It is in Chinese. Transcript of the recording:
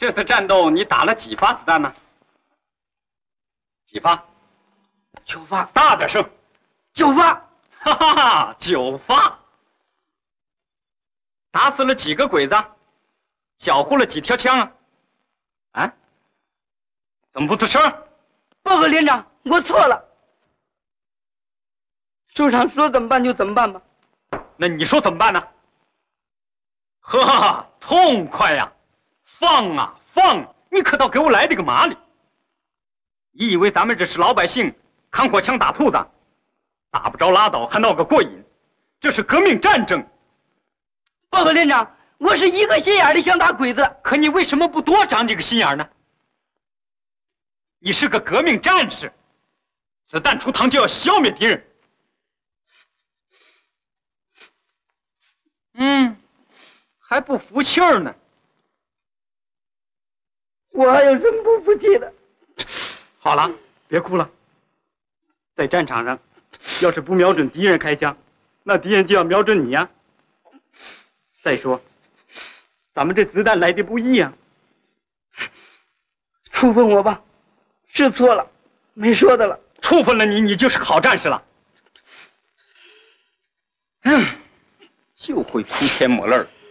这次战斗你打了几发子弹呢？几发 ？9发。 大点声。 9发。 哈哈哈，9发。打死了几个鬼子？缴获了几条枪啊？啊？怎么不吱声？ 报告连长，我错了。首长说怎么办就怎么办吧。 那你说怎么办呢？呵，痛快呀！放啊放！你可倒给我来这个麻利！你以为咱们这是老百姓扛火枪打兔子，打不着拉倒还闹个过瘾？这是革命战争！ 报告连长，我是一个心眼的想打鬼子， 可你为什么不多长几个心眼呢？你是个革命战士，子弹出膛就要消灭敌人。还不服气儿呢？ 我还有什么不服气的？ 好了，别哭了。在战场上，要是不瞄准敌人开枪，那敌人就要瞄准你呀。再说，咱们这子弹来的不易呀。 处分我吧，是错了，没说的了。 处分了你，你就是好战士了。就会铺天抹泪儿。